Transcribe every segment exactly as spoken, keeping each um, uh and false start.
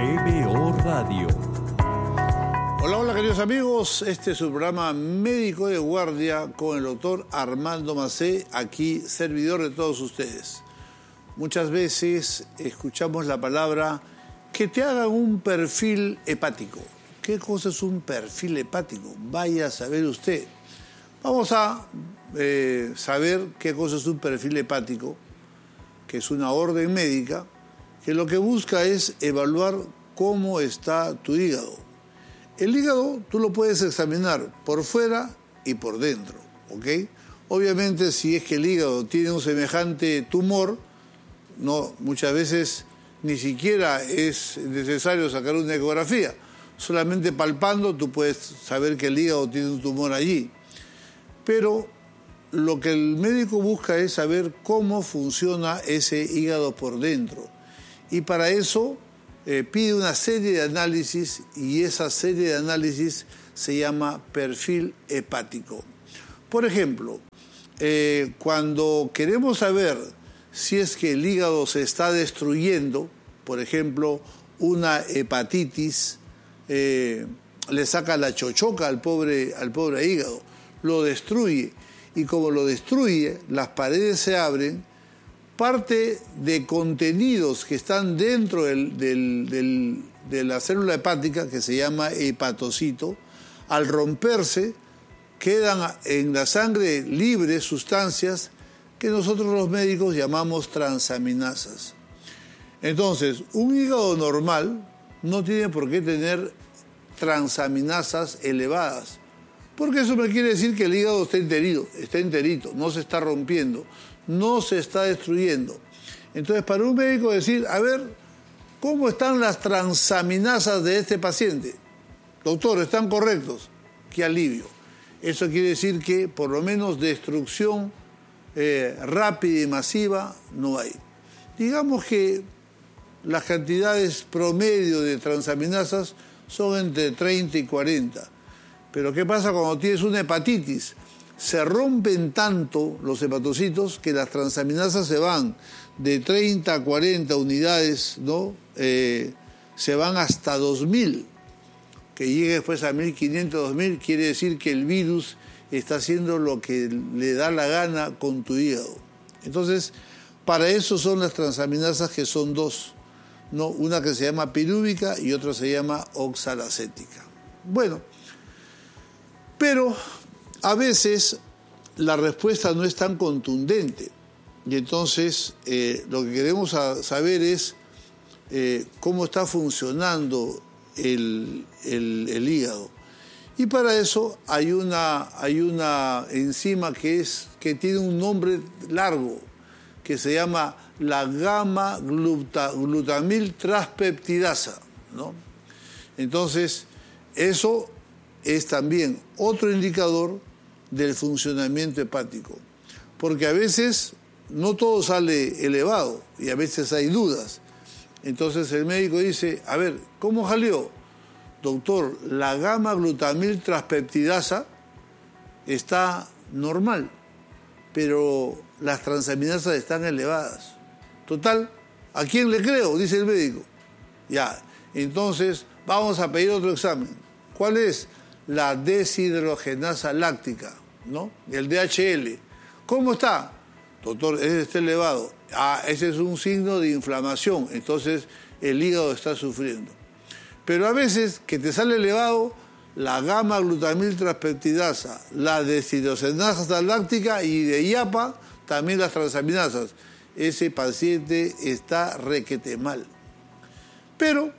P B O Radio. Hola, hola queridos amigos, este es su programa Médico de Guardia con el doctor Armando Macé, aquí servidor de todos ustedes. Muchas veces escuchamos la palabra que te hagan un perfil hepático. ¿Qué cosa es un perfil hepático? Vaya a saber usted. Vamos a eh, saber qué cosa es un perfil hepático, que es una orden médica, que lo que busca es evaluar cómo está tu hígado. El hígado tú lo puedes examinar por fuera y por dentro, ¿ok? Obviamente si es que el hígado tiene un semejante tumor, no, muchas veces ni siquiera es necesario sacar una ecografía. Solamente palpando tú puedes saber que el hígado tiene un tumor allí. Pero lo que el médico busca es saber cómo funciona ese hígado por dentro. Y para eso eh, pide una serie de análisis y esa serie de análisis se llama perfil hepático. Por ejemplo, eh, cuando queremos saber si es que el hígado se está destruyendo, por ejemplo, una hepatitis, eh, le saca la chochoca al pobre, al pobre hígado, lo destruye, y como lo destruye, las paredes se abren, parte de contenidos que están dentro del, del, del, de la célula hepática, que se llama hepatocito, al romperse, quedan en la sangre libres sustancias que nosotros los médicos llamamos transaminasas. Entonces, un hígado normal no tiene por qué tener transaminasas elevadas, porque eso me quiere decir que el hígado está enterito, está enterito, no se está rompiendo, no se está destruyendo. Entonces, para un médico decir, a ver, ¿cómo están las transaminasas de este paciente? Doctor, ¿están correctos? ¡Qué alivio! Eso quiere decir que por lo menos destrucción eh, rápida y masiva no hay. Digamos que las cantidades promedio de transaminasas son entre treinta y cuarenta. Pero ¿qué pasa cuando tienes una hepatitis? Se rompen tanto los hepatocitos que las transaminasas se van de treinta a cuarenta unidades, ¿no? Eh, se van hasta dos mil. Que llegue después a mil quinientos, dos mil, quiere decir que el virus está haciendo lo que le da la gana con tu hígado. Entonces, para eso son las transaminasas, que son dos, ¿no? Una que se llama pirúvica y otra se llama oxalacética. Bueno, pero a veces la respuesta no es tan contundente y entonces eh, lo que queremos saber es eh, cómo está funcionando el, el, el hígado. Y para eso hay una, hay una enzima que, es, que tiene un nombre largo, que se llama la gamma-glutamil transpeptidasa, ¿no? Entonces, eso es también otro indicador del funcionamiento hepático, porque a veces no todo sale elevado y a veces hay dudas. Entonces el médico dice, a ver, ¿cómo salió? Doctor, la gamma-glutamil transpeptidasa está normal, pero las transaminasas están elevadas. Total, ¿a quién le creo? Dice el médico. Ya, entonces vamos a pedir otro examen. ¿Cuál es? La deshidrogenasa láctica, ¿no? El D H L. ¿Cómo está? Doctor, ese está elevado. Ah, ese es un signo de inflamación, entonces el hígado está sufriendo. Pero a veces que te sale elevado la gamma-glutamil transpeptidasa, la deshidrogenasa láctica y de I A P A también las transaminasas. Ese paciente está requete mal. Pero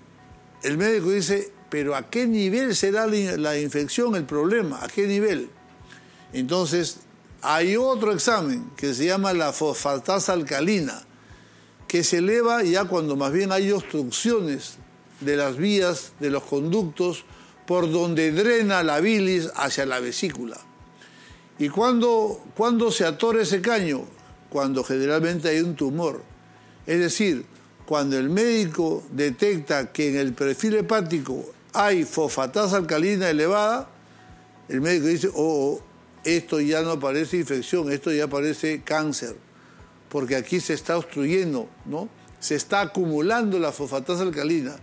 el médico dice, ¿pero a qué nivel será la infección, el problema? ¿A qué nivel? Entonces, hay otro examen que se llama la fosfatasa alcalina, que se eleva ya cuando más bien hay obstrucciones de las vías, de los conductos, por donde drena la bilis hacia la vesícula. ¿Y cuándo, cuándo se atora ese caño? Cuando generalmente hay un tumor. Es decir, cuando el médico detecta que en el perfil hepático hay fosfatasa alcalina elevada, el médico dice, oh, oh, esto ya no parece infección, esto ya parece cáncer, porque aquí se está obstruyendo, ¿no? Se está acumulando la fosfatasa alcalina.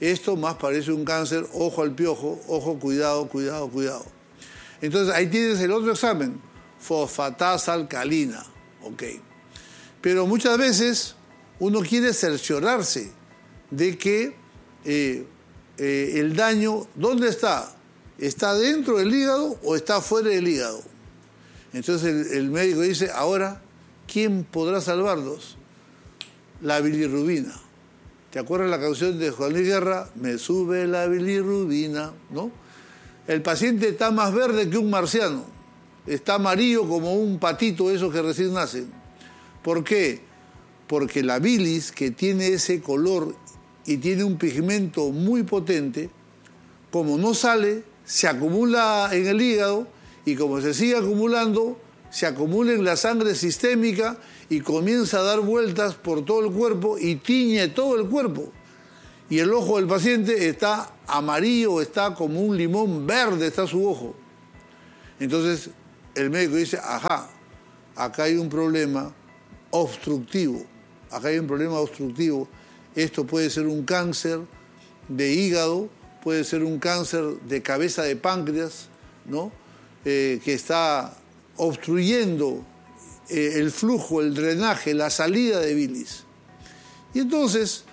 Esto más parece un cáncer, ojo al piojo, ojo, cuidado, cuidado, cuidado. Entonces ahí tienes el otro examen, fosfatasa alcalina, ok. Pero muchas veces uno quiere cerciorarse de que eh, eh, el daño, ¿dónde está? ¿Está dentro del hígado o está fuera del hígado? Entonces el, el médico dice, ahora, ¿quién podrá salvarnos? La bilirrubina. ¿Te acuerdas la canción de Juan Luis Guerra? Me sube la bilirrubina, ¿no? El paciente está más verde que un marciano. Está amarillo como un patito, esos que recién nacen. ¿Por qué? Porque la bilis, que tiene ese color y tiene un pigmento muy potente, como no sale, se acumula en el hígado y como se sigue acumulando, se acumula en la sangre sistémica y comienza a dar vueltas por todo el cuerpo y tiñe todo el cuerpo. Y el ojo del paciente está amarillo, está como un limón verde, está su ojo. Entonces el médico dice, ajá, acá hay un problema obstructivo, acá hay un problema obstructivo. Esto puede ser un cáncer de hígado, puede ser un cáncer de cabeza de páncreas, ¿no? Eh, que está obstruyendo eh, el flujo, el drenaje, la salida de bilis. Y entonces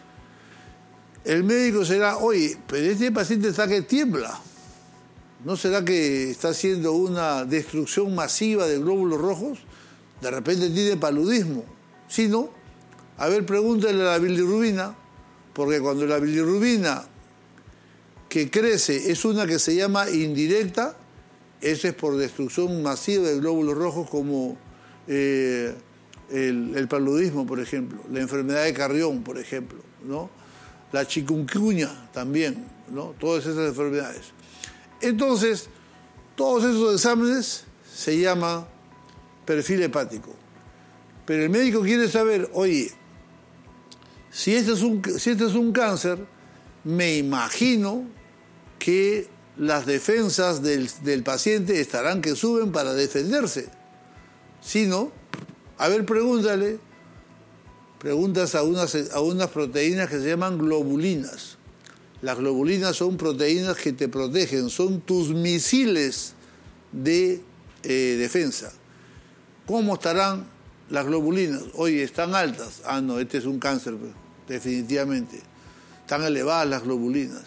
el médico será, oye, pero este paciente está que tiembla. ¿No será que está haciendo una destrucción masiva de glóbulos rojos? De repente tiene paludismo. Si no, a ver, pregúntale a la bilirrubina, porque cuando la bilirrubina que crece es una que se llama indirecta, eso es por destrucción masiva de glóbulos rojos como eh, el, el paludismo, por ejemplo, la enfermedad de Carrión, por ejemplo, ¿no? La chikungunya también, ¿no? Todas esas enfermedades. Entonces, todos esos exámenes se llaman perfil hepático. Pero el médico quiere saber, oye, si este es un, si este es un cáncer, me imagino que las defensas del, del paciente estarán que suben para defenderse. Si no, a ver, pregúntale, preguntas a unas, a unas proteínas que se llaman globulinas. Las globulinas son proteínas que te protegen, son tus misiles de eh, defensa. ¿Cómo estarán las globulinas? Oye, están altas. Ah, no, este es un cáncer, definitivamente. Están elevadas las globulinas.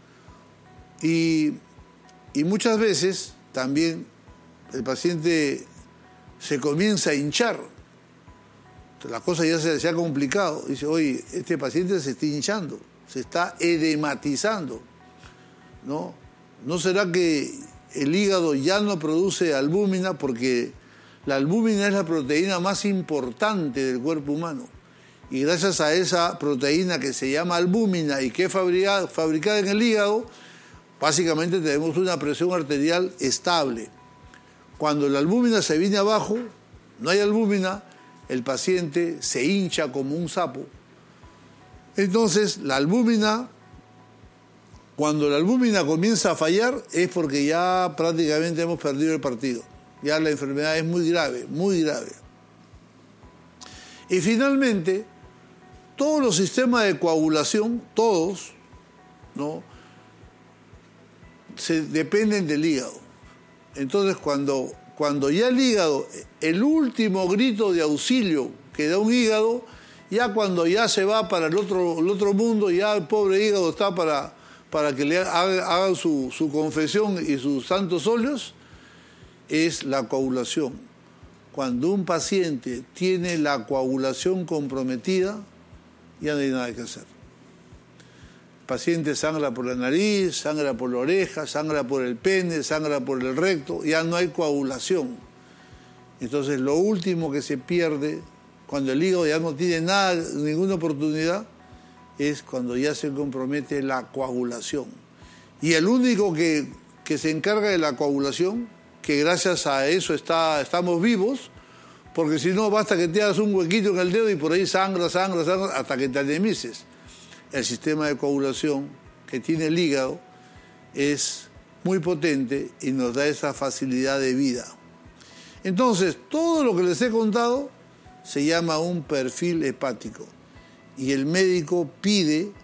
Y, y muchas veces también el paciente se comienza a hinchar. La cosa ya se, se ha complicado. Dice, oye, este paciente se está hinchando, se está edematizando, ¿no? ¿No será que el hígado ya no produce albúmina? Porque la albúmina es la proteína más importante del cuerpo humano. Y gracias a esa proteína que se llama albúmina y que es fabricada, fabricada en el hígado, básicamente tenemos una presión arterial estable. Cuando la albúmina se viene abajo, no hay albúmina, el paciente se hincha como un sapo. Entonces, la albúmina, cuando la albúmina comienza a fallar, es porque ya prácticamente hemos perdido el partido. Ya la enfermedad es muy grave, muy grave. Y finalmente, todos los sistemas de coagulación, todos, ¿no?, se dependen del hígado. Entonces, cuando, cuando ya el hígado, el último grito de auxilio que da un hígado, ya cuando ya se va para el otro, el otro mundo, ya el pobre hígado está para, para que le hagan, hagan su, su confesión y sus santos óleos, es la coagulación. Cuando un paciente tiene la coagulación comprometida, ya no hay nada que hacer. El paciente sangra por la nariz, sangra por la oreja, sangra por el pene, sangra por el recto, ya no hay coagulación. Entonces lo último que se pierde, cuando el hígado ya no tiene nada, ninguna oportunidad, es cuando ya se compromete la coagulación. Y el único que, que se encarga de la coagulación, que gracias a eso está, estamos vivos, porque si no basta que te hagas un huequito en el dedo y por ahí sangra, sangra, sangra, hasta que te anemices. El sistema de coagulación que tiene el hígado es muy potente y nos da esa facilidad de vida. Entonces, todo lo que les he contado se llama un perfil hepático y el médico pide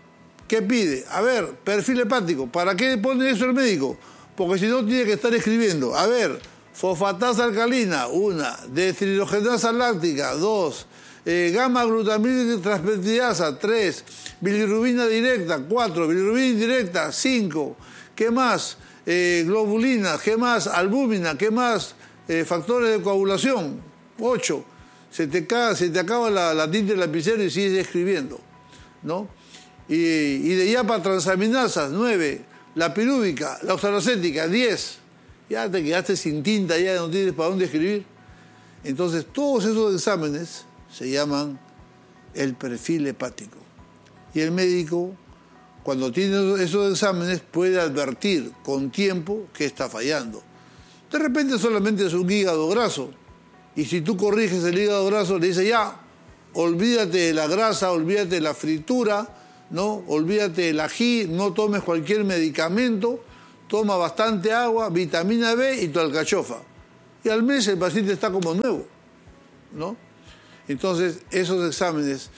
¿Qué pide? A ver, perfil hepático. ¿Para qué pone eso el médico? Porque si no tiene que estar escribiendo. A ver, fosfatasa alcalina, una. Deshidrogenasa láctica, dos. Eh, gamma glutamina transpeptidasa, tres. Bilirrubina directa, cuatro. Bilirrubina indirecta, cinco. ¿Qué más? Eh, globulina, ¿qué más? Albúmina, ¿qué más? Eh, factores de coagulación, ocho. Se te, caga, se te acaba la, la tinta del lapicero y sigues escribiendo, ¿no? Y, y de yapa transaminasas, nueve. La pirúvica, la oxalacética, diez. Ya te quedaste sin tinta, ya no tienes para dónde escribir. Entonces, todos esos exámenes se llaman el perfil hepático. Y el médico, cuando tiene esos exámenes, puede advertir con tiempo que está fallando. De repente solamente es un hígado graso. Y si tú corriges el hígado graso, le dices, ya, olvídate de la grasa, olvídate de la fritura, ¿no? Olvídate del ají, no tomes cualquier medicamento, toma bastante agua, vitamina B y tu alcachofa. Y al mes el paciente está como nuevo, ¿no? Entonces, esos exámenes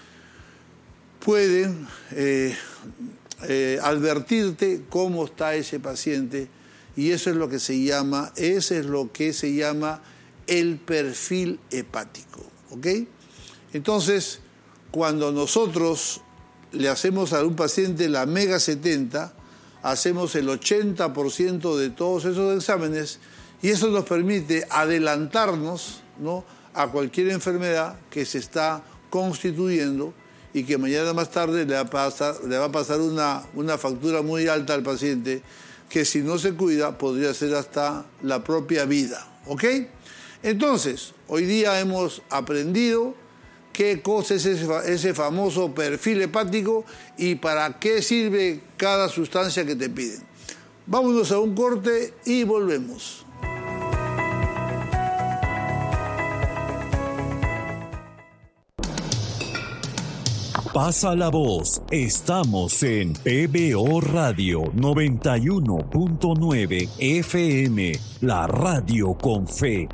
pueden eh, eh, advertirte cómo está ese paciente, y eso es lo que se llama, ese es lo que se llama el perfil hepático, ¿ok? Entonces, cuando nosotros le hacemos a un paciente la Mega setenta, hacemos el ochenta por ciento de todos esos exámenes, y eso nos permite adelantarnos, ¿no?, a cualquier enfermedad que se está constituyendo y que mañana más tarde le va a pasar, le va a pasar una, una factura muy alta al paciente, que si no se cuida podría ser hasta la propia vida, ¿ok? Entonces, hoy día hemos aprendido qué cosa es ese, ese famoso perfil hepático y para qué sirve cada sustancia que te piden. Vámonos a un corte y volvemos. Pasa la voz, estamos en P B O Radio noventa y uno punto nueve F M, la radio con fe.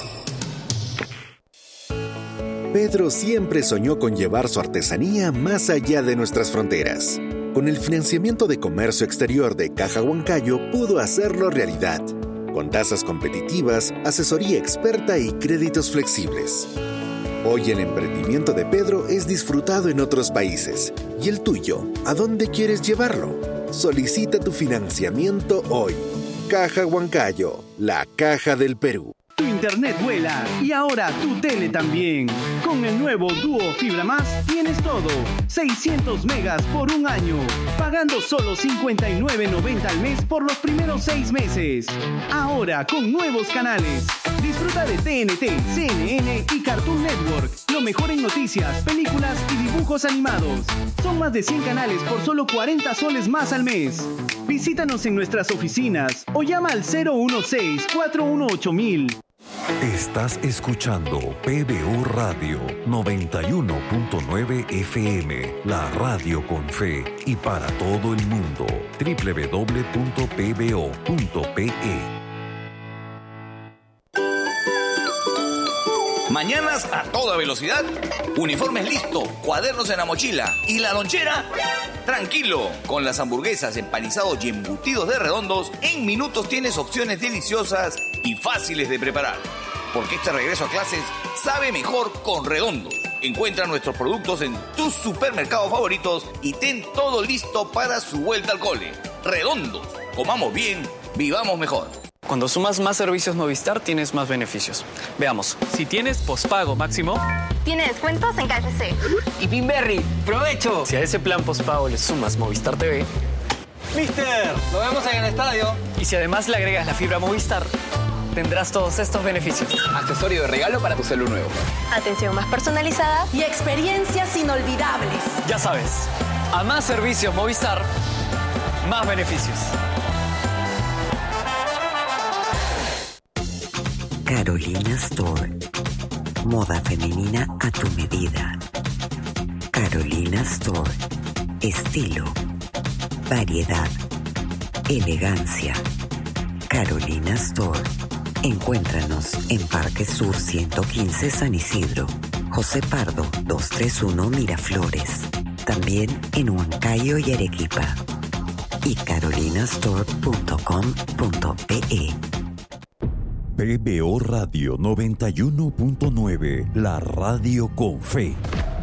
Pedro siempre soñó con llevar su artesanía más allá de nuestras fronteras. Con el financiamiento de comercio exterior de Caja Huancayo pudo hacerlo realidad, con tasas competitivas, asesoría experta y créditos flexibles. Hoy el emprendimiento de Pedro es disfrutado en otros países. ¿Y el tuyo? ¿A dónde quieres llevarlo? Solicita tu financiamiento hoy. Caja Huancayo, la caja del Perú. Tu internet vuela y ahora tu tele también. Con el nuevo Duo Fibra Más tienes todo. seiscientos megas por un año, pagando solo cincuenta y nueve noventa al mes por los primeros seis meses. Ahora con nuevos canales. Disfruta de T N T, C N N y Cartoon Network. Lo mejor en noticias, películas y dibujos animados. Son más de cien canales por solo cuarenta soles más al mes. Visítanos en nuestras oficinas o llama al cero uno seis, cuatro uno ocho mil. Estás escuchando P B O Radio noventa y uno punto nueve F M, la radio con fe y para todo el mundo. doble u doble u doble u punto p b o punto p e. Mañanas a toda velocidad, uniformes listos, cuadernos en la mochila y la lonchera. Tranquilo, con las hamburguesas, empanizados y embutidos de Redondos, en minutos tienes opciones deliciosas y fáciles de preparar. Porque este regreso a clases sabe mejor con Redondos. Encuentra nuestros productos en tus supermercados favoritos y ten todo listo para su vuelta al cole. Redondos, comamos bien, vivamos mejor. Cuando sumas más servicios Movistar, tienes más beneficios. Veamos, si tienes pospago máximo... Tiene descuentos en K F C. Y Pinberry, ¡provecho! Si a ese plan pospago le sumas Movistar T V... ¡Mister! ¡Lo vemos en el estadio! Y si además le agregas la fibra Movistar, tendrás todos estos beneficios. Accesorio de regalo para tu celular nuevo. Atención más personalizada y experiencias inolvidables. Ya sabes, a más servicios Movistar, más beneficios. Carolina Store. Moda femenina a tu medida. Carolina Store. Estilo. Variedad. Elegancia. Carolina Store. Encuéntranos en Parque Sur ciento quince San Isidro. José Pardo, doscientos treinta y uno Miraflores. también en Huancayo y Arequipa. Y carolinastore punto com punto pe. P B O Radio noventa y uno punto nueve, la radio con fe.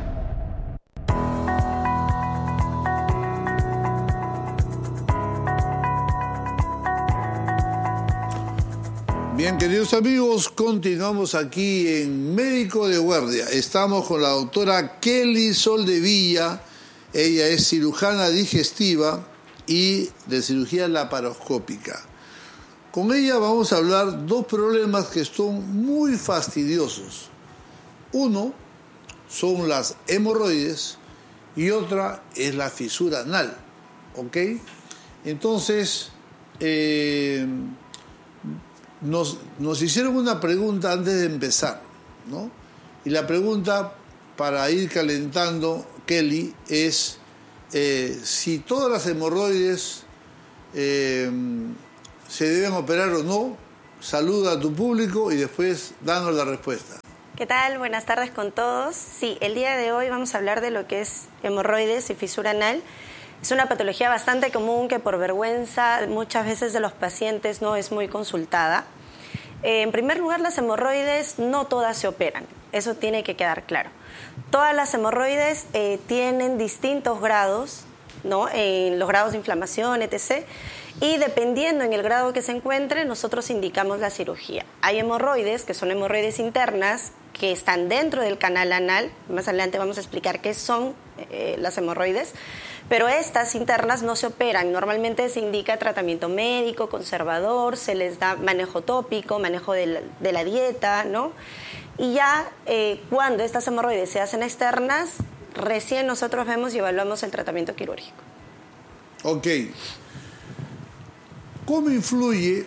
Bien, queridos amigos, continuamos aquí en Médico de Guardia. Estamos con la doctora Kelly Soldevilla. Ella es cirujana digestiva y de cirugía laparoscópica. Con ella vamos a hablar dos problemas que son muy fastidiosos. Uno son las hemorroides y otra es la fisura anal. ¿Ok? Entonces, eh, nos, nos hicieron una pregunta antes de empezar, ¿no? Y la pregunta, para ir calentando, Kelly, es eh, si todas las hemorroides eh, se deben operar o no. Saluda a tu público y después danos la respuesta. ¿Qué tal? Buenas tardes con todos. Sí, el día de hoy vamos a hablar de lo que es hemorroides y fisura anal. Es una patología bastante común que por vergüenza muchas veces de los pacientes no es muy consultada. Eh, en primer lugar, las hemorroides no todas se operan. Eso tiene que quedar claro. Todas las hemorroides eh, tienen distintos grados, ¿no? Eh, los grados de inflamación, etcétera. Y dependiendo en el grado que se encuentre, nosotros indicamos la cirugía. Hay hemorroides, que son hemorroides internas, que están dentro del canal anal. Más adelante vamos a explicar qué son eh, las hemorroides. Pero estas internas no se operan. Normalmente se indica tratamiento médico, conservador, se les da manejo tópico, manejo de la, de la dieta, ¿no? Y ya eh, cuando estas hemorroides se hacen externas, recién nosotros vemos y evaluamos el tratamiento quirúrgico. Ok. ¿Cómo influye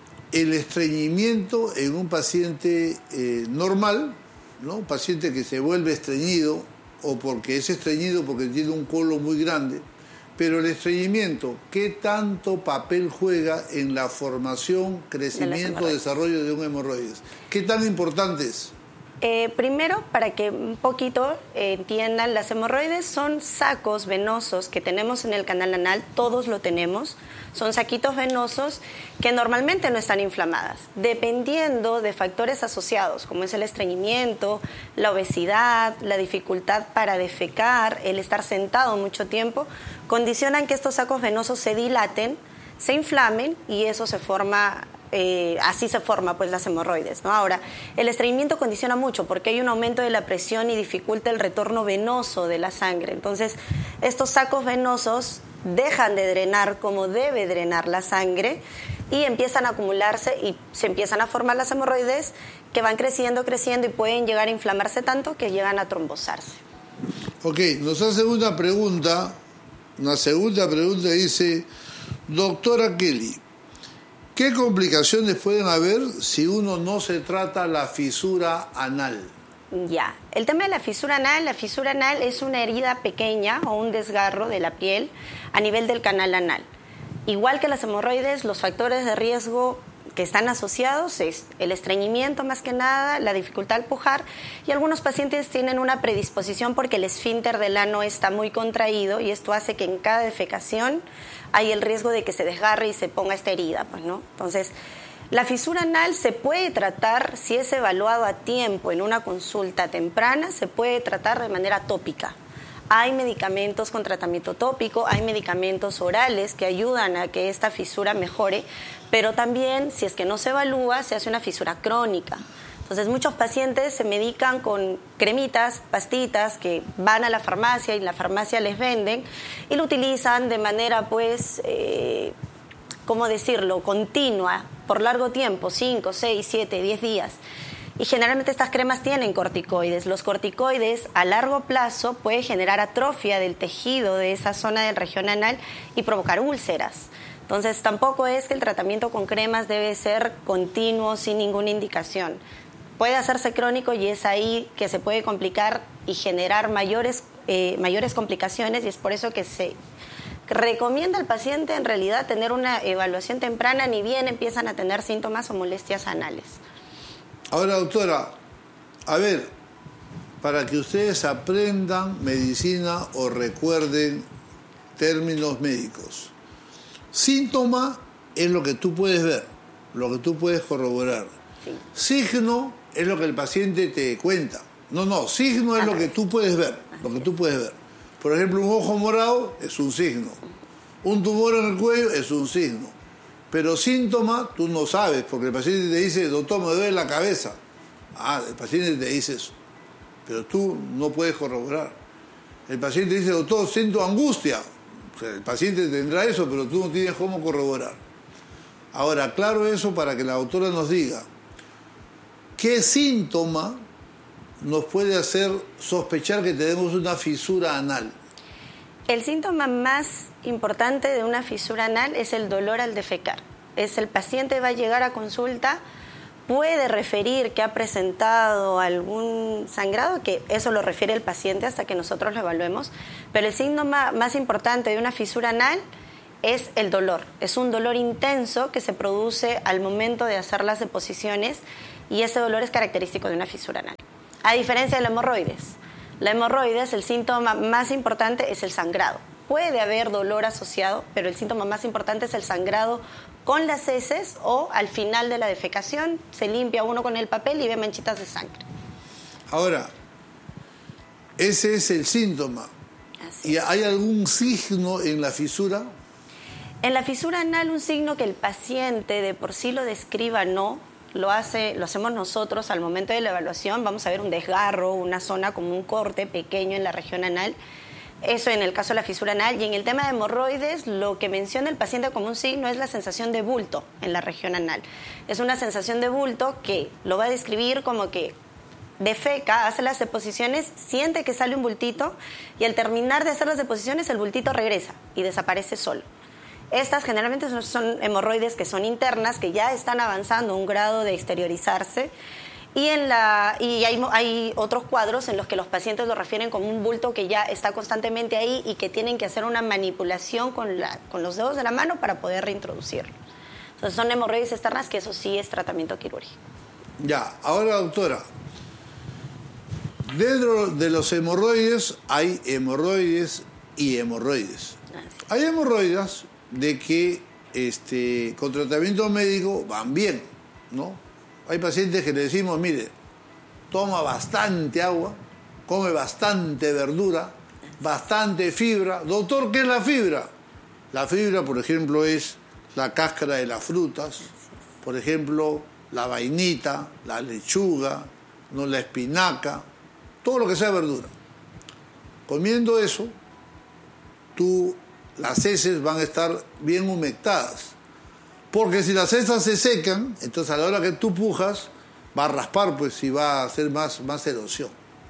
el estreñimiento en un paciente eh, normal, ¿no? Un paciente que se vuelve estreñido o porque es estreñido porque tiene un colon muy grande, pero el estreñimiento, ¿qué tanto papel juega en la formación, crecimiento, de desarrollo de un hemorroides? ¿Qué tan importante es? Eh, primero, para que un poquito eh, entiendan, las hemorroides son sacos venosos que tenemos en el canal anal, todos lo tenemos, son saquitos venosos que normalmente no están inflamadas, dependiendo de factores asociados, como es el estreñimiento, la obesidad, la dificultad para defecar, el estar sentado mucho tiempo, condicionan que estos sacos venosos se dilaten, se inflamen y eso se forma... Eh, así se forma pues las hemorroides, ¿no? Ahora, el estreñimiento condiciona mucho porque hay un aumento de la presión y dificulta el retorno venoso de la sangre. Entonces, estos sacos venosos dejan de drenar como debe drenar la sangre y empiezan a acumularse y se empiezan a formar las hemorroides que van creciendo, creciendo y pueden llegar a inflamarse tanto que llegan a trombosarse. Ok, nos hace una pregunta, una segunda pregunta, dice, doctora Kelly, ¿qué complicaciones pueden haber si uno no se trata la fisura anal? Ya, el tema de la fisura anal, la fisura anal es una herida pequeña o un desgarro de la piel a nivel del canal anal. Igual que las hemorroides, los factores de riesgo que están asociados es el estreñimiento más que nada, la dificultad al pujar y algunos pacientes tienen una predisposición porque el esfínter del ano está muy contraído y esto hace que en cada defecación hay el riesgo de que se desgarre y se ponga esta herida, pues, ¿no? Entonces, la fisura anal se puede tratar, si es evaluado a tiempo en una consulta temprana, se puede tratar de manera tópica. Hay medicamentos con tratamiento tópico, hay medicamentos orales que ayudan a que esta fisura mejore, pero también, si es que no se evalúa, se hace una fisura crónica. Entonces, muchos pacientes se medican con cremitas, pastitas, que van a la farmacia y la farmacia les venden y lo utilizan de manera, pues, eh, ¿cómo decirlo?, continua, por largo tiempo, cinco, seis, siete, diez días. Y generalmente estas cremas tienen corticoides. Los corticoides a largo plazo pueden generar atrofia del tejido de esa zona del región anal y provocar úlceras. Entonces, tampoco es que el tratamiento con cremas debe ser continuo sin ninguna indicación. Puede hacerse crónico y es ahí que se puede complicar y generar mayores, eh, mayores complicaciones y es por eso que se recomienda al paciente en realidad tener una evaluación temprana ni bien empiezan a tener síntomas o molestias anales. Ahora, doctora, a ver, para que ustedes aprendan medicina o recuerden términos médicos. Síntoma es lo que tú puedes ver, lo que tú puedes corroborar. Sí. Signo es lo que el paciente te cuenta. No, no, signo es lo que tú puedes ver, lo que tú puedes ver. Por ejemplo, un ojo morado es un signo. Un tumor en el cuello es un signo. Pero síntoma tú no sabes, porque el paciente te dice, doctor, me duele la cabeza. Ah, el paciente te dice eso. Pero tú no puedes corroborar. El paciente dice, doctor, siento angustia. O sea, el paciente tendrá eso, pero tú no tienes cómo corroborar. Ahora, claro eso para que la doctora nos diga qué síntoma nos puede hacer sospechar que tenemos una fisura anal. El síntoma más importante de una fisura anal es el dolor al defecar. Es el paciente va a llegar a consulta, puede referir que ha presentado algún sangrado, que eso lo refiere el paciente hasta que nosotros lo evaluemos, pero el síntoma más importante de una fisura anal es el dolor. Es un dolor intenso que se produce al momento de hacer las deposiciones y ese dolor es característico de una fisura anal. A diferencia de la hemorroides. La hemorroides, el síntoma más importante es el sangrado. Puede haber dolor asociado, pero el síntoma más importante es el sangrado con las heces o al final de la defecación se limpia uno con el papel y ve manchitas de sangre. Ahora, ese es el síntoma. ¿Y hay algún signo en la fisura? En la fisura anal, un signo que el paciente de por sí lo describa no, lo hace, lo hacemos nosotros al momento de la evaluación. Vamos a ver un desgarro, una zona como un corte pequeño en la región anal. Eso en el caso de la fisura anal. Y en el tema de hemorroides, lo que menciona el paciente como un signo es la sensación de bulto en la región anal. Es una sensación de bulto que lo va a describir como que defeca, hace las deposiciones, siente que sale un bultito y al terminar de hacer las deposiciones el bultito regresa y desaparece solo. Estas generalmente son, son hemorroides que son internas, que ya están avanzando a un grado de exteriorizarse. Y, en la, y hay, hay otros cuadros en los que los pacientes lo refieren como un bulto que ya está constantemente ahí y que tienen que hacer una manipulación con, la, con los dedos de la mano para poder reintroducirlo. Entonces son hemorroides externas que eso sí es tratamiento quirúrgico. Ya, ahora doctora, dentro de los hemorroides hay hemorroides y hemorroides. Hay hemorroides de que este, con tratamiento médico van bien, ¿no? Hay pacientes que le decimos, mire, toma bastante agua, come bastante verdura, bastante fibra. Doctor, ¿qué es la fibra? La fibra, por ejemplo, es la cáscara de las frutas, por ejemplo, la vainita, la lechuga, no la espinaca, todo lo que sea verdura. Comiendo eso, tú... las heces van a estar bien humectadas. Porque si las heces se secan, entonces a la hora que tú pujas, va a raspar, pues, y va a hacer más, más erosión.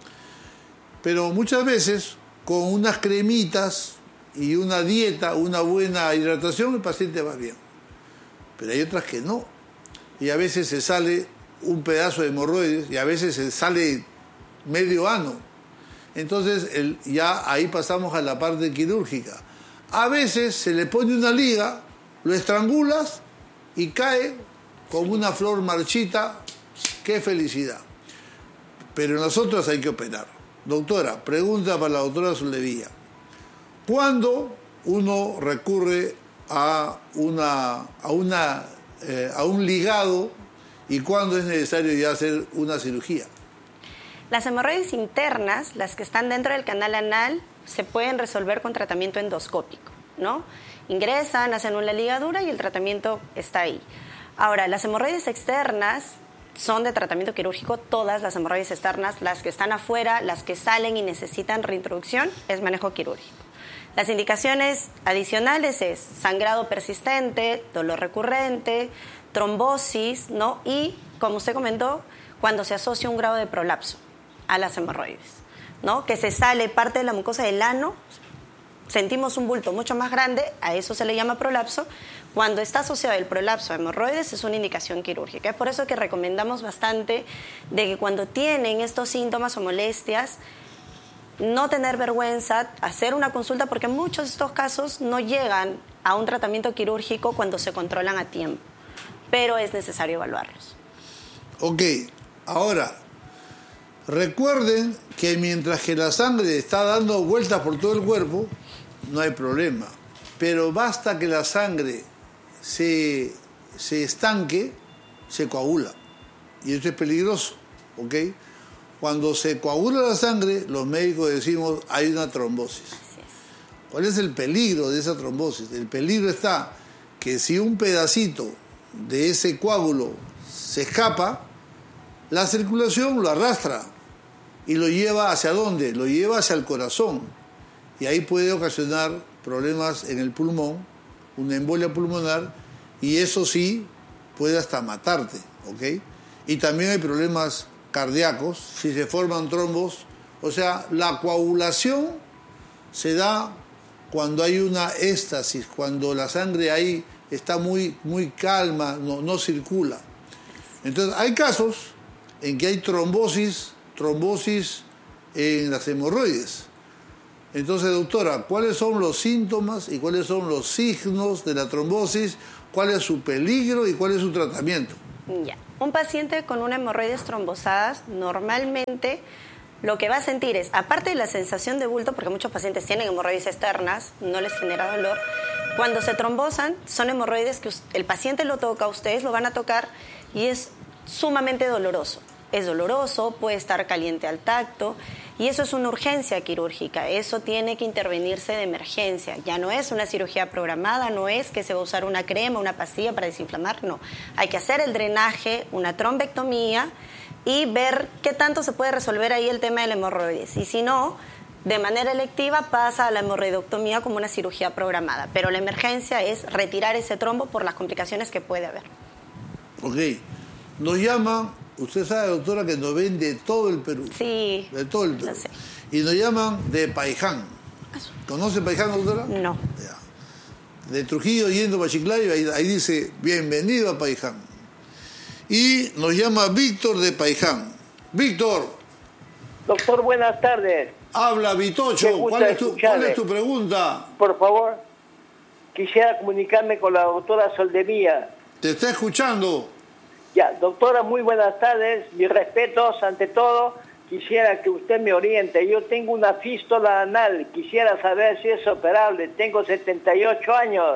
Pero muchas veces, con unas cremitas y una dieta, una buena hidratación, el paciente va bien. Pero hay otras que no. Y a veces se sale un pedazo de hemorroides y a veces se sale medio ano. Entonces, el, ya ahí pasamos a la parte quirúrgica. A veces se le pone una liga, lo estrangulas y cae como una flor marchita. ¡Qué felicidad! Pero en las otras hay que operar. Doctora, pregunta para la doctora Zuldevilla. ¿Cuándo uno recurre a, una, a, una, eh, a un ligado y cuándo es necesario ya hacer una cirugía? Las hemorroides internas, las que están dentro del canal anal, se pueden resolver con tratamiento endoscópico, ¿no? Ingresan, hacen una ligadura y el tratamiento está ahí. Ahora, las hemorroides externas son de tratamiento quirúrgico, todas las hemorroides externas, las que están afuera, las que salen y necesitan reintroducción, es manejo quirúrgico. Las indicaciones adicionales es sangrado persistente, dolor recurrente, trombosis, ¿no? Y, como usted comentó, cuando se asocia un grado de prolapso a las hemorroides, ¿no? Que se sale parte de la mucosa del ano, sentimos un bulto mucho más grande, a eso se le llama prolapso. Cuando está asociado el prolapso a hemorroides es una indicación quirúrgica. Es por eso que recomendamos bastante de que cuando tienen estos síntomas o molestias, no tener vergüenza, hacer una consulta, porque muchos de estos casos no llegan a un tratamiento quirúrgico cuando se controlan a tiempo, pero es necesario evaluarlos. Ok, ahora, Recuerden que mientras que la sangre está dando vueltas por todo el cuerpo, no hay problema. Pero basta que la sangre se, se estanque, se coagula. Y esto es peligroso, ¿ok? Cuando se coagula la sangre, los médicos decimos hay una trombosis. ¿Cuál es el peligro de esa trombosis? El peligro está que si un pedacito de ese coágulo se escapa, la circulación lo arrastra y lo lleva ¿hacia dónde? Lo lleva hacia el corazón. Y ahí puede ocasionar problemas en el pulmón, una embolia pulmonar, y eso sí puede hasta matarte, ¿ok? Y también hay problemas cardíacos si se forman trombos. O sea, la coagulación se da cuando hay una éstasis, cuando la sangre ahí está muy, muy calma, no, no circula. Entonces, hay casos en que hay trombosis, trombosis en las hemorroides. Entonces, doctora, ¿cuáles son los síntomas y cuáles son los signos de la trombosis? ¿Cuál es su peligro y cuál es su tratamiento? Ya. Un paciente con una hemorroides trombosadas normalmente lo que va a sentir es, aparte de la sensación de bulto, porque muchos pacientes tienen hemorroides externas, no les genera dolor, cuando se trombosan son hemorroides que el paciente lo toca, ustedes lo van a tocar y es sumamente doloroso. Es doloroso, puede estar caliente al tacto y eso es una urgencia quirúrgica, eso tiene que intervenirse de emergencia. Ya no es una cirugía programada, no es que se va a usar una crema, una pastilla para desinflamar, no. Hay que hacer el drenaje, una trombectomía y ver qué tanto se puede resolver ahí el tema del hemorroides. Y si no, de manera electiva pasa a la hemorroidectomía como una cirugía programada. Pero la emergencia es retirar ese trombo por las complicaciones que puede haber. Ok. Nos llaman, usted sabe, doctora, que nos ven de todo el Perú. Sí. De todo el Perú. Lo sé. Y nos llaman de Paiján. ¿Conoce Paiján, doctora? No. Ya. De Trujillo yendo para Chiclayo, ahí, ahí dice, bienvenido a Paiján. Y nos llama Víctor de Paiján. Víctor. Doctor, buenas tardes. Habla, Vitocho. ¿Cuál es, tu, ¿Cuál es tu pregunta? Por favor, quisiera comunicarme con la doctora Soldevilla. Te está escuchando. Ya, doctora, muy buenas tardes. Mis respetos ante todo. Quisiera que usted me oriente. Yo tengo una fístula anal. Quisiera saber si es operable. Tengo setenta y ocho años.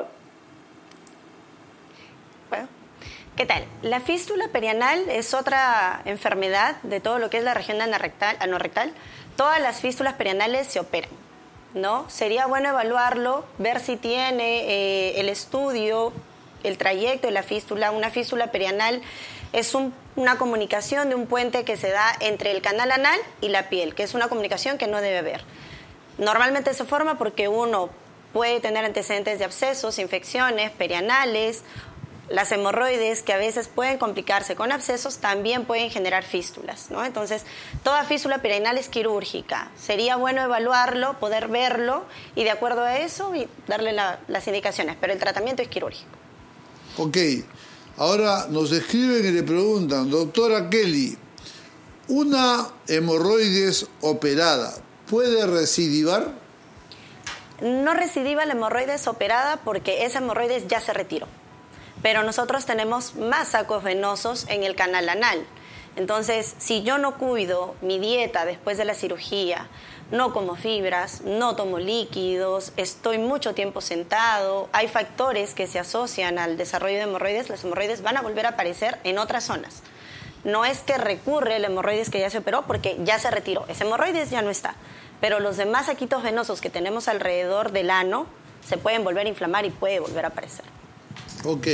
Bueno. ¿Qué tal? La fístula perianal es otra enfermedad de todo lo que es la región anorrectal. anorrectal. Todas las fístulas perianales se operan, ¿no? Sería bueno evaluarlo, ver si tiene eh, el estudio, el trayecto de la fístula. Una fístula perianal es un, una comunicación de un puente que se da entre el canal anal y la piel, que es una comunicación que no debe haber. Normalmente se forma porque uno puede tener antecedentes de abscesos, infecciones perianales. Las hemorroides, que a veces pueden complicarse con abscesos, también pueden generar fístulas, ¿no? Entonces, toda fístula perianal es quirúrgica. Sería bueno evaluarlo, poder verlo y de acuerdo a eso y darle la, las indicaciones, pero el tratamiento es quirúrgico. Ok. Ahora nos escriben y le preguntan, doctora Kelly, ¿una hemorroides operada puede recidivar? No recidiva la hemorroides operada porque esa hemorroides ya se retiró. Pero nosotros tenemos más sacos venosos en el canal anal. Entonces, si yo no cuido mi dieta después de la cirugía, no como fibras, no tomo líquidos, estoy mucho tiempo sentado, hay factores que se asocian al desarrollo de hemorroides, las hemorroides van a volver a aparecer en otras zonas. No es que recurre el hemorroides que ya se operó porque ya se retiró, ese hemorroides ya no está. Pero los demás saquitos venosos que tenemos alrededor del ano se pueden volver a inflamar y puede volver a aparecer. Ok.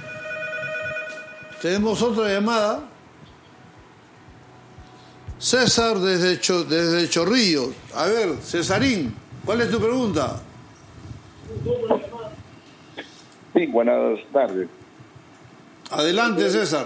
Tenemos otra llamada. César desde, Cho, desde Chorrillos. A ver, Cesarín, ¿cuál es tu pregunta? Sí, buenas tardes. Adelante, César.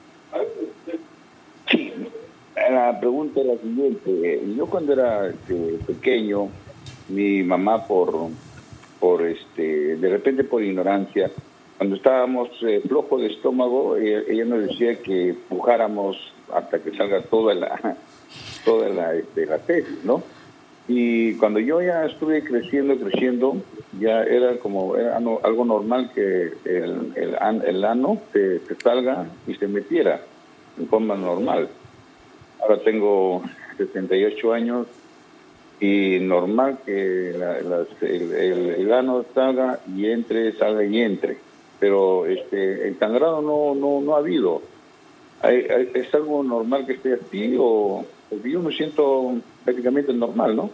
Sí, la pregunta es la siguiente. Yo cuando era este, pequeño, mi mamá por, por este, de repente por ignorancia, cuando estábamos eh, flojos de estómago, ella, ella nos decía que empujáramos hasta que salga toda la toda la, este, la tesis, ¿no? Y cuando yo ya estuve creciendo, creciendo, ya era como era algo normal que el, el, el ano se, se salga y se metiera en forma normal. ahora tengo sesenta y ocho años y normal que la, las, el, el, el ano salga y entre, salga y entre, pero este el sangrado no no no ha habido. ¿Hay, hay, ¿Es algo normal que esté así o yo me siento prácticamente normal, no?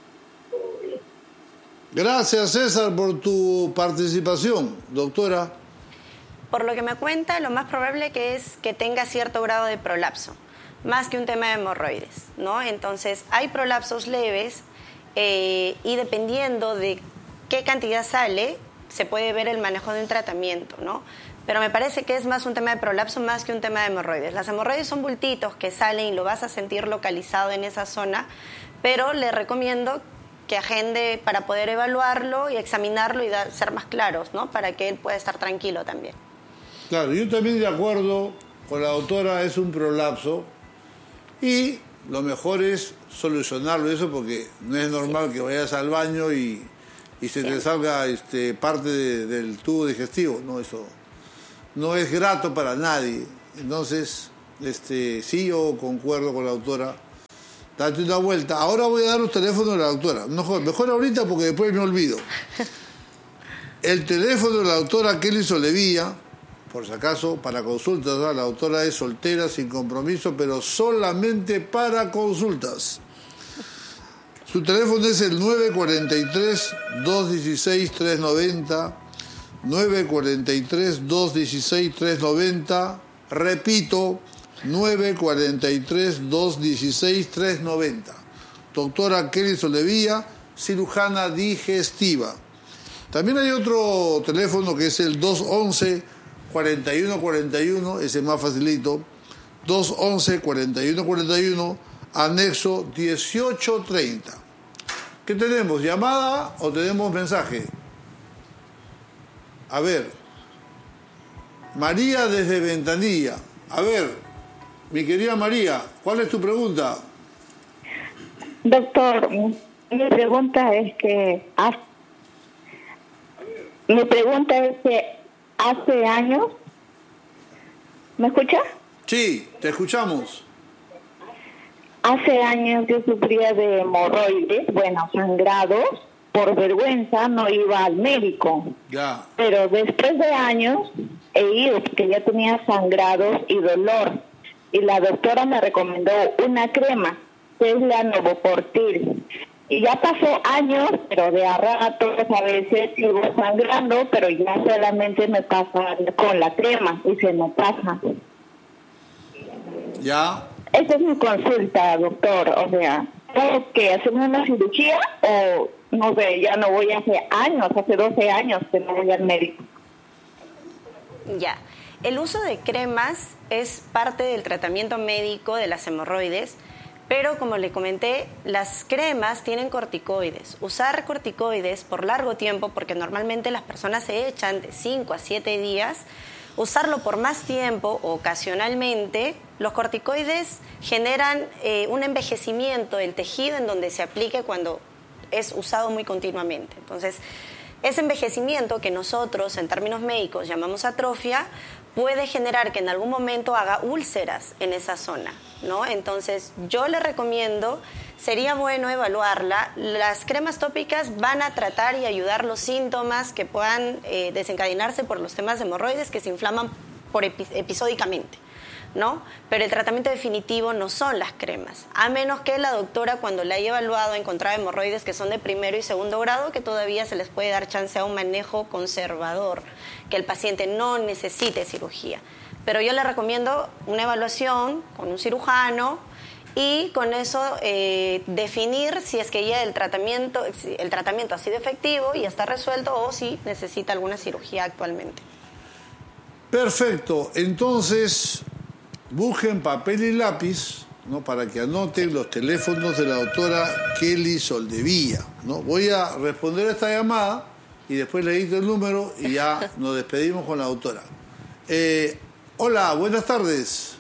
Gracias, César, por tu participación, doctora. Por lo que me cuenta, lo más probable que es que tenga cierto grado de prolapso, más que un tema de hemorroides, ¿no? Entonces, hay prolapsos leves eh, y dependiendo de qué cantidad sale, se puede ver el manejo de un tratamiento, ¿no? Pero me parece que es más un tema de prolapso más que un tema de hemorroides. Las hemorroides son bultitos que salen y lo vas a sentir localizado en esa zona, pero le recomiendo que agende para poder evaluarlo y examinarlo y dar, ser más claros, ¿no? Para que él pueda estar tranquilo también. Claro, yo también de acuerdo con la doctora, es un prolapso y lo mejor es solucionarlo eso porque no es normal sí. que vayas al baño y, y se sí. te salga este, parte de, del tubo digestivo, no, eso no es grato para nadie. Entonces, este, sí, yo concuerdo con la doctora. Date una vuelta. Ahora voy a dar los teléfonos de la doctora. Mejor, mejor ahorita porque después me olvido. El teléfono de la doctora Kelly Soldevilla, por si acaso, para consultas. ¿No? La doctora es soltera, sin compromiso, pero solamente para consultas. Su teléfono es el nueve cuatro tres, dos uno seis, tres nueve cero. nueve cuatro tres, dos uno seis, tres nueve cero. Repito, nueve cuatro tres, dos uno seis, tres nueve cero. Doctora Kelly Soldevilla, cirujana digestiva. También hay otro teléfono que es el dos once, cuarenta y uno cuarenta y uno, ese es más facilito. dos once, cuarenta y uno cuarenta y uno, anexo dieciocho treinta. ¿Qué tenemos? ¿Llamada o tenemos mensaje? A ver. María desde Ventanilla. A ver, mi querida María, ¿cuál es tu pregunta? Doctor, mi pregunta es que hace, mi pregunta es que hace años, ¿me escucha? Sí, te escuchamos. Hace años yo sufría de hemorroides, bueno, sangrados. Por vergüenza no iba al médico. Ya. Pero después de años he ido porque ya tenía sangrados y dolor. Y la doctora me recomendó una crema, que es la Novoportil. Y ya pasó años, pero de a ratos a veces sigo sangrando, pero ya solamente me pasa con la crema y se me pasa. Ya. Esa es mi consulta, doctor. O sea, ¿tengo que hacerme una cirugía o no sé, ya no voy hace años, hace doce años que no voy al médico? Ya. El uso de cremas es parte del tratamiento médico de las hemorroides, pero como le comenté, las cremas tienen corticoides. Usar corticoides por largo tiempo, porque normalmente las personas se echan de cinco a siete días, usarlo por más tiempo, ocasionalmente, los corticoides generan eh, un envejecimiento del tejido en donde se aplique cuando es usado muy continuamente. Entonces, ese envejecimiento que nosotros en términos médicos llamamos atrofia puede generar que en algún momento haga úlceras en esa zona, ¿no? Entonces, yo le recomiendo, sería bueno evaluarla. Las cremas tópicas van a tratar y ayudar los síntomas que puedan eh, desencadenarse por los temas de hemorroides que se inflaman por epi- episódicamente, ¿no? Pero el tratamiento definitivo no son las cremas, a menos que la doctora, cuando la haya evaluado, encontrara hemorroides que son de primero y segundo grado, que todavía se les puede dar chance a un manejo conservador, que el paciente no necesite cirugía. Pero yo le recomiendo una evaluación con un cirujano y con eso eh, definir si es que ya el tratamiento, el tratamiento ha sido efectivo y está resuelto o si necesita alguna cirugía actualmente. Perfecto, entonces busquen papel y lápiz, ¿no? Para que anoten los teléfonos de la doctora Kelly Soldevilla, ¿no? Voy a responder a esta llamada y después le edito el número y ya nos despedimos con la doctora. Eh, hola, buenas tardes.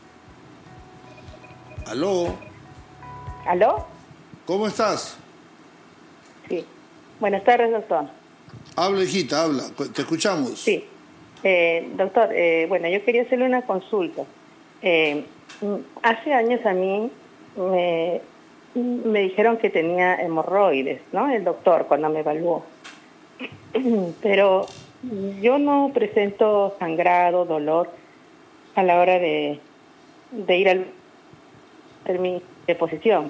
¿Aló? ¿Aló? ¿Cómo estás? Sí. Buenas tardes, doctor. Habla, hijita, habla. Te escuchamos. Sí. Eh, doctor, eh, bueno, yo quería hacerle una consulta. Eh, Hace años a mí me, me dijeron que tenía hemorroides, ¿no? El doctor cuando me evaluó. Pero yo no presento sangrado, dolor a la hora de, de ir al hacer mi deposición.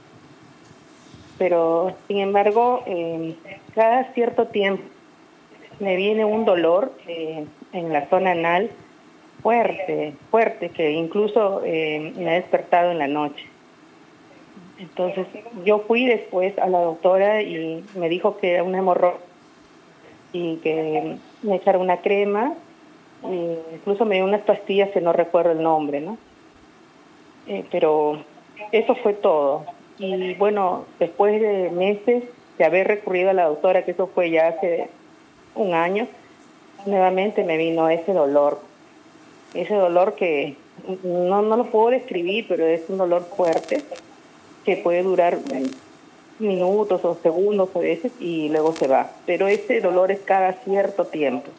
Pero, sin embargo, eh, cada cierto tiempo me viene un dolor eh, en la zona anal fuerte, fuerte, que incluso eh, me ha despertado en la noche. Entonces, yo fui después a la doctora y me dijo que era un hemorroide y que me echara una crema, e incluso me dio unas pastillas que no recuerdo el nombre, ¿no? Eh, pero eso fue todo. Y bueno, después de meses de haber recurrido a la doctora, que eso fue ya hace un año, nuevamente me vino ese dolor. Ese dolor que no, no lo puedo describir, pero es un dolor fuerte que puede durar minutos o segundos a veces y luego se va. Pero ese dolor es cada cierto tiempo.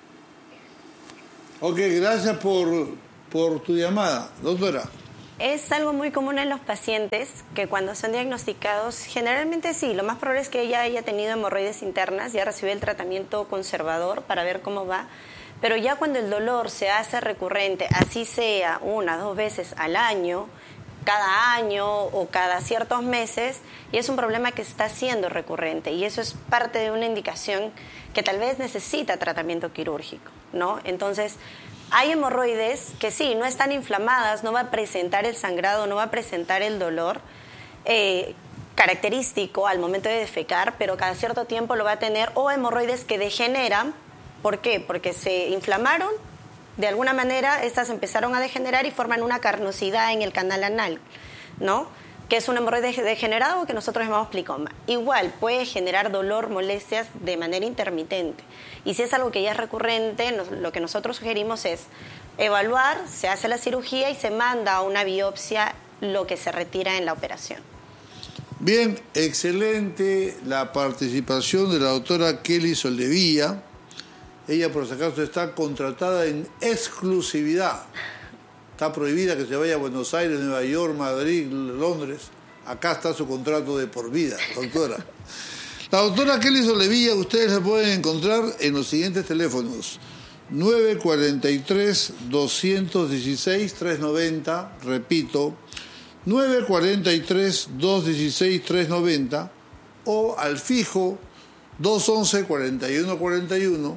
Ok, gracias por, por tu llamada. Doctora. Es algo muy común en los pacientes que cuando son diagnosticados, generalmente sí, lo más probable es que ella haya tenido hemorroides internas, ya recibió el tratamiento conservador para ver cómo va, pero ya cuando el dolor se hace recurrente, así sea una, dos veces al año, cada año o cada ciertos meses, y es un problema que está siendo recurrente, y eso es parte de una indicación que tal vez necesita tratamiento quirúrgico, ¿no? Entonces, hay hemorroides que sí, no están inflamadas, no va a presentar el sangrado, no va a presentar el dolor eh, característico al momento de defecar, pero cada cierto tiempo lo va a tener, o hemorroides que degeneran. ¿Por qué? Porque se inflamaron, de alguna manera estas empezaron a degenerar y forman una carnosidad en el canal anal, ¿no? Que es un hemorroide degenerado que nosotros llamamos plicoma. Igual puede generar dolor, molestias de manera intermitente. Y si es algo que ya es recurrente, nos, lo que nosotros sugerimos es evaluar, se hace la cirugía y se manda a una biopsia lo que se retira en la operación. Bien, excelente la participación de la doctora Kelly Soldevilla. Ella, por si acaso, está contratada en exclusividad. Está prohibida que se vaya a Buenos Aires, Nueva York, Madrid, Londres. Acá está su contrato de por vida, doctora. La doctora Kelly Soldevilla, ustedes la pueden encontrar en los siguientes teléfonos. nueve cuatro tres, dos uno seis, tres nueve cero, repito, nueve cuatro tres, dos uno seis, tres nueve cero, o al fijo dos once, cuarenta y uno cuarenta y uno,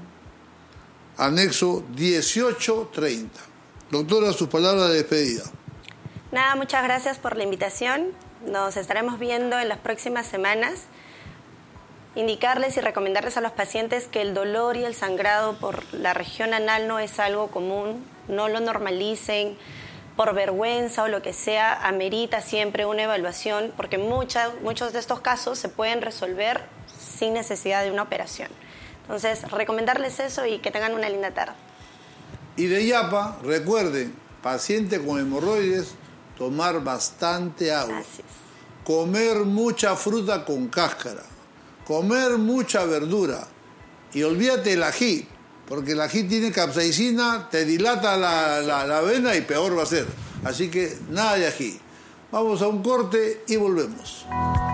anexo dieciocho treinta. Doctora, sus palabras de despedida. Nada, muchas gracias por la invitación. Nos estaremos viendo en las próximas semanas. Indicarles y recomendarles a los pacientes que el dolor y el sangrado por la región anal no es algo común, no lo normalicen, por vergüenza o lo que sea, amerita siempre una evaluación, porque muchas, muchos de estos casos se pueden resolver sin necesidad de una operación. Entonces, recomendarles eso y que tengan una linda tarde. Y de yapa, recuerden, paciente con hemorroides, tomar bastante agua. Gracias. Comer mucha fruta con cáscara. Comer mucha verdura. Y olvídate del ají, porque el ají tiene capsaicina, te dilata la, la, la vena y peor va a ser. Así que nada de ají. Vamos a un corte y volvemos.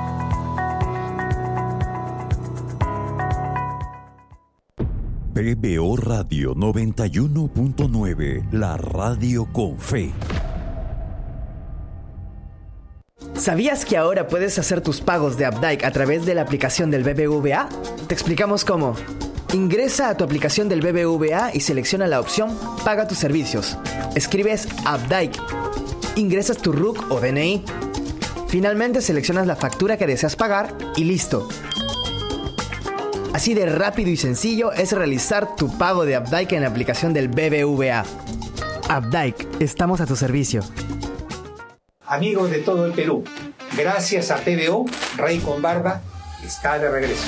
P B O Radio noventa y uno punto nueve, la radio con fe. ¿Sabías que ahora puedes hacer tus pagos de Updike a través de la aplicación del B B V A? Te explicamos cómo. Ingresa a tu aplicación del B B V A y selecciona la opción Paga tus servicios. Escribes Updike. Ingresas tu R U C o D N I. Finalmente seleccionas la factura que deseas pagar y listo. Así de rápido y sencillo es realizar tu pago de Updike en la aplicación del B B V A. Updike, estamos a tu servicio. Amigos de todo el Perú, gracias a P B O, Rey con Barba está de regreso.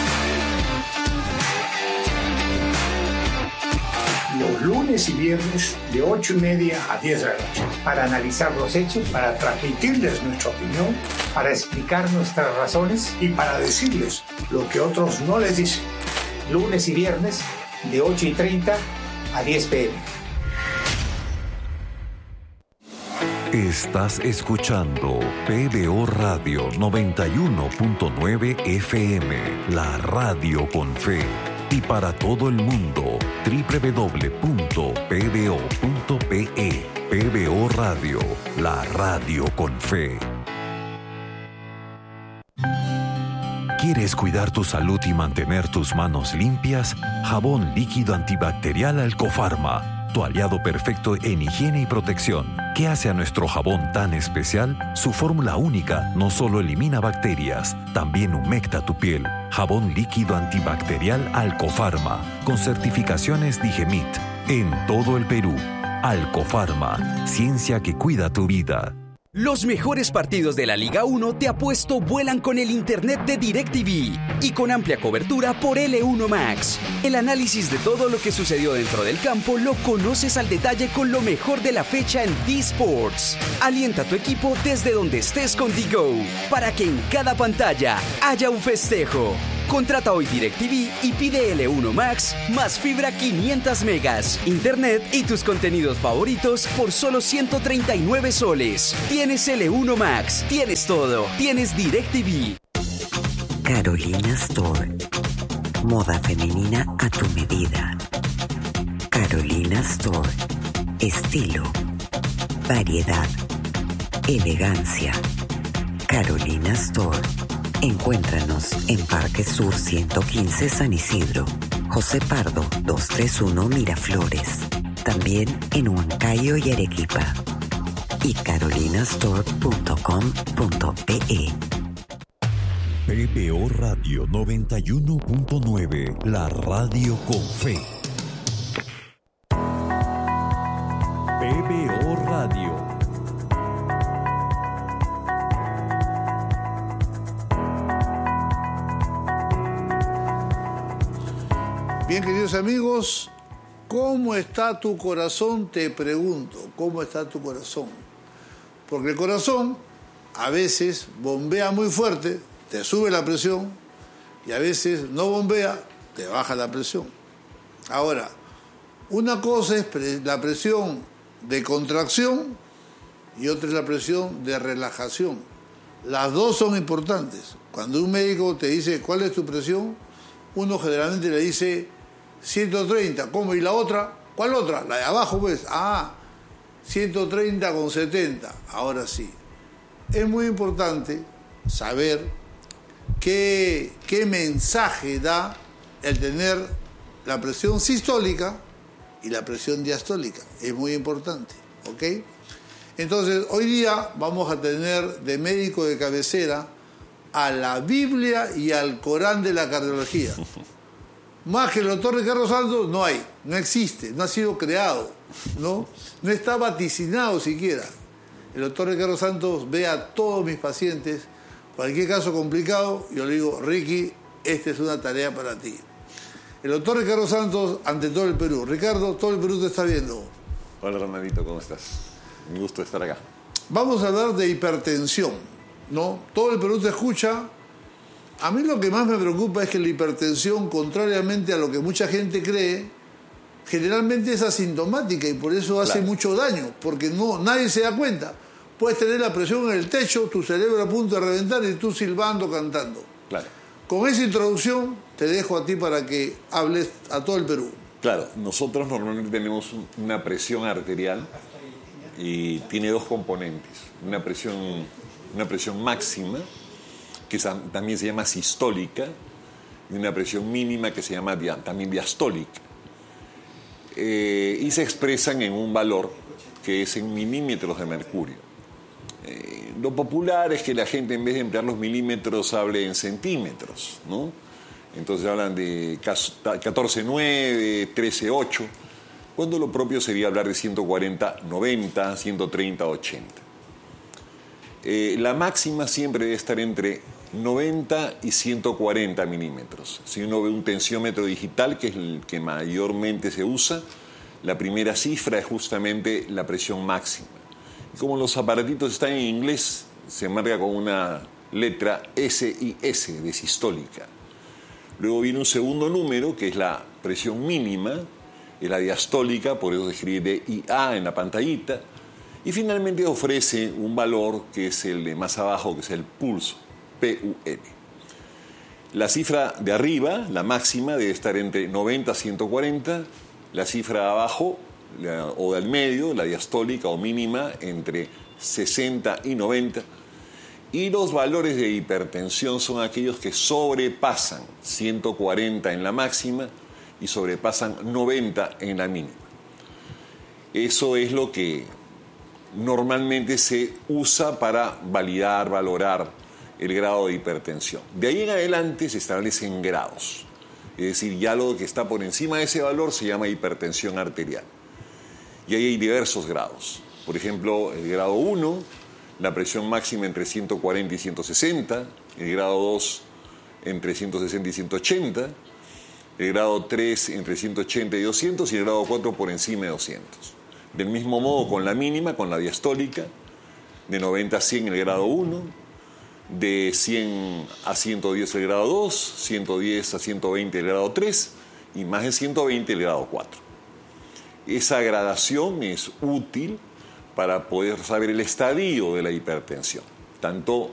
Los lunes y viernes de ocho y media a diez de la noche, para analizar los hechos, para transmitirles nuestra opinión, para explicar nuestras razones y para decirles lo que otros no les dicen. Lunes y viernes de ocho y treinta a diez de la noche. Estás escuchando P B O Radio noventa y uno punto nueve F M, la radio con fe. Y para todo el mundo, doble u doble u doble u punto p b o punto p e. P B O Radio, la radio con fe. ¿Quieres cuidar tu salud y mantener tus manos limpias? Jabón líquido antibacterial Alcofarma, tu aliado perfecto en higiene y protección. ¿Qué hace a nuestro jabón tan especial? Su fórmula única no solo elimina bacterias, también humecta tu piel. Jabón líquido antibacterial Alcofarma, con certificaciones Digemit, en todo el Perú. Alcofarma, ciencia que cuida tu vida. Los mejores partidos de la Liga uno te apuesto vuelan con el internet de DirecTV y con amplia cobertura por L uno Max. El análisis de todo lo que sucedió dentro del campo lo conoces al detalle con lo mejor de la fecha en D-Sports. Alienta a tu equipo desde donde estés con D-Go para que en cada pantalla haya un festejo. Contrata hoy DirecTV y pide L uno Max más fibra quinientos megas, internet y tus contenidos favoritos por solo ciento treinta y nueve soles. Tienes L uno Max, tienes todo, tienes DirecTV. Carolina Store. Moda femenina a tu medida. Carolina Store. Estilo, variedad, elegancia. Carolina Store. Encuéntranos en Parque Sur ciento quince San Isidro, José Pardo doscientos treinta y uno Miraflores, también en Huancayo y Arequipa, y carolina store punto com punto pe. P B O Radio noventa y uno punto nueve, la radio con fe. P B O Radio. Bien, queridos amigos, ¿cómo está tu corazón? Te pregunto, ¿cómo está tu corazón? Porque el corazón a veces bombea muy fuerte, te sube la presión, y a veces no bombea, te baja la presión. Ahora, una cosa es la presión de contracción y otra es la presión de relajación. Las dos son importantes. Cuando un médico te dice cuál es tu presión, uno generalmente le dice ciento treinta, ¿cómo? ¿Y la otra? ¿Cuál otra? La de abajo, pues. Ah, ciento treinta con setenta. Ahora sí. Es muy importante saber qué, qué mensaje da el tener la presión sistólica y la presión diastólica. Es muy importante, ¿ok? Entonces, hoy día vamos a tener de médico de cabecera a la Biblia y al Corán de la cardiología. Más que el doctor Ricardo Santos no hay, no existe, no ha sido creado, ¿no? No está vaticinado siquiera. El doctor Ricardo Santos ve a todos mis pacientes, cualquier caso complicado, yo le digo, Ricky, esta es una tarea para ti. El doctor Ricardo Santos ante todo el Perú. Ricardo, todo el Perú te está viendo. Hola, Ronaldito, ¿cómo estás? Un gusto estar acá. Vamos a hablar de hipertensión, ¿no? Todo el Perú te escucha. A mí lo que más me preocupa es que la hipertensión, contrariamente a lo que mucha gente cree, generalmente es asintomática y por eso hace claro. mucho daño, porque no, nadie se da cuenta. Puedes tener la presión en el techo, tu cerebro a punto de reventar y tú silbando, cantando. Claro. Con esa introducción te dejo a ti para que hables a todo el Perú. Claro, nosotros normalmente tenemos una presión arterial y tiene dos componentes. Una presión, una presión máxima, que también se llama sistólica, y una presión mínima que se llama dia, también diastólica. Eh, y se expresan en un valor que es en milímetros de mercurio. Eh, lo popular es que la gente, en vez de emplear los milímetros, hable en centímetros, ¿no? Entonces hablan de catorce nueve, trece ocho, cuando lo propio sería hablar de ciento cuarenta noventa, ciento treinta ochenta. Eh, la máxima siempre debe estar entre noventa y ciento cuarenta milímetros. Si uno ve un tensiómetro digital, que es el que mayormente se usa, la primera cifra es justamente la presión máxima. Y como los aparatitos están en inglés, se marca con una letra S I S de sistólica. Luego viene un segundo número, que es la presión mínima, es la diastólica, por eso se escribe D I A en la pantallita. Y finalmente ofrece un valor que es el de más abajo, que es el pulso, P U N. La cifra de arriba, la máxima, debe estar entre noventa a ciento cuarenta. La cifra de abajo, la, o del medio, la diastólica o mínima, entre sesenta y noventa. Y los valores de hipertensión son aquellos que sobrepasan ciento cuarenta en la máxima y sobrepasan noventa en la mínima. Eso es lo que normalmente se usa para validar, valorar el grado de hipertensión. De ahí en adelante se establecen grados. Es decir, ya lo que está por encima de ese valor se llama hipertensión arterial. Y ahí hay diversos grados. Por ejemplo, el grado uno, la presión máxima entre ciento cuarenta y ciento sesenta. El grado dos, entre ciento sesenta y ciento ochenta. El grado tres, entre ciento ochenta y doscientos. Y el grado cuatro, por encima de doscientos. Del mismo modo con la mínima, con la diastólica, de noventa a cien el grado uno, de cien a ciento diez el grado dos, ciento diez a ciento veinte el grado tres y más de ciento veinte el grado cuatro. Esa gradación es útil para poder saber el estadio de la hipertensión, tanto